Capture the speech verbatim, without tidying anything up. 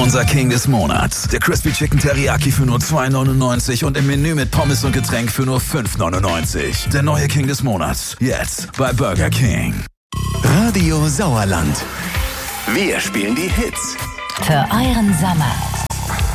Unser King des Monats. Der Crispy Chicken Teriyaki für nur zwei neunundneunzig und im Menü mit Pommes und Getränk für nur fünf neunundneunzig. Der neue King des Monats. Jetzt bei Burger King. Radio Sauerland. Wir spielen die Hits. Für euren Sommer.